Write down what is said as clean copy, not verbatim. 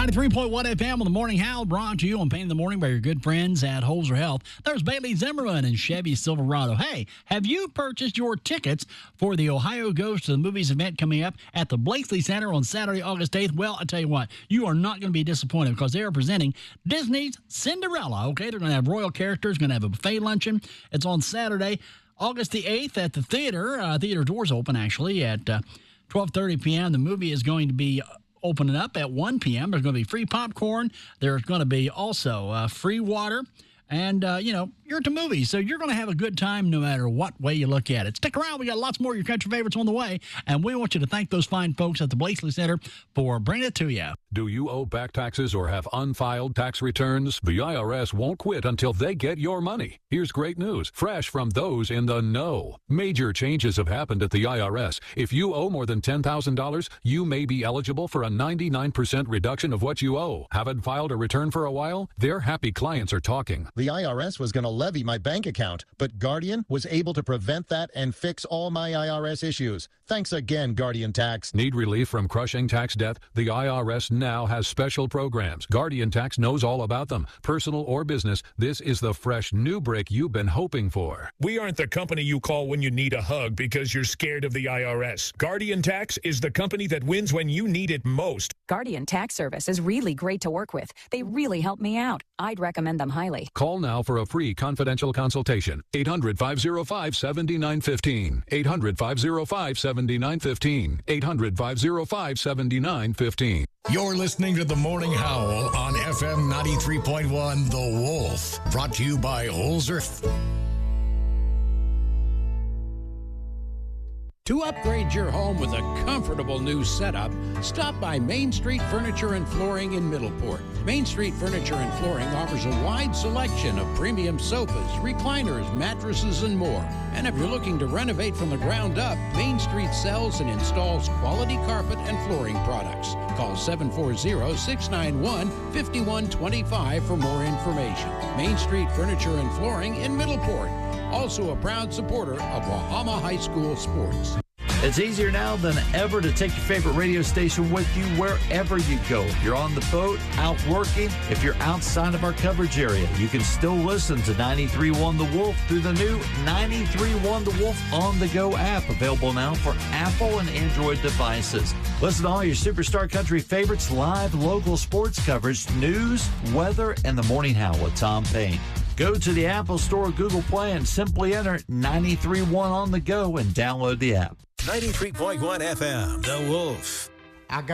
93.1 FM on the Morning Howl, brought to you on Pain in the Morning by your good friends at Holzer Health. There's Bailey Zimmerman and Chevy Silverado. Hey, have you purchased your tickets for the Ohio Goes to the Movies event coming up at the Blakely Center on Saturday, August 8th? Well, I tell you what, you are not going to be disappointed because they are presenting Disney's Cinderella. Okay, they're going to have royal characters, going to have a buffet luncheon. It's on Saturday, August the 8th at the theater. Theater doors open, actually, at 12:30 p.m. The movie is going to be opening up at 1 p.m. There's going to be free popcorn. There's going to be also free water. And, you're at the movies, so you're going to have a good time no matter what way you look at it. Stick around. We got lots more of your country favorites on the way, and we want you to thank those fine folks at the Blakely Center for bringing it to you. Do you owe back taxes or have unfiled tax returns? The IRS won't quit until they get your money. Here's great news, fresh from those in the know. Major changes have happened at the IRS. If you owe more than $10,000, you may be eligible for a 99% reduction of what you owe. Haven't filed a return for a while? Their happy clients are talking. The IRS was going to levy my bank account, but Guardian was able to prevent that and fix all my IRS issues. Thanks again, Guardian Tax. Need relief from crushing tax debt? The IRS now has special programs. Guardian Tax knows all about them. Personal or business, this is the fresh new break you've been hoping for. We aren't the company you call when you need a hug because you're scared of the IRS. Guardian Tax is the company that wins when you need it most. Guardian Tax Service is really great to work with. They really help me out. I'd recommend them highly. Call now for a free confidential consultation. 800-505-7915. 800-505-7915. 800-505-7915. You're listening to The Morning Howl on FM 93.1 The Wolf. Brought to you by Holzer. To upgrade your home with a comfortable new setup, stop by Main Street Furniture and Flooring in Middleport. Main Street Furniture and Flooring offers a wide selection of premium sofas, recliners, mattresses, and more. And if you're looking to renovate from the ground up, Main Street sells and installs quality carpet and flooring products. Call 740-691-5125 for more information. Main Street Furniture and Flooring in Middleport. Also a proud supporter of Wahama High School sports. It's easier now than ever to take your favorite radio station with you wherever you go. If you're on the boat, out working, if you're outside of our coverage area, you can still listen to 93.1 The Wolf through the new 93.1 The Wolf On The Go app, available now for Apple and Android devices. Listen to all your Superstar Country favorites, live local sports coverage, news, weather, and The Morning Howl with Tom Payne. Go to the Apple Store or Google Play and simply enter 93.1 On The Go and download the app. 93.1 FM, The Wolf.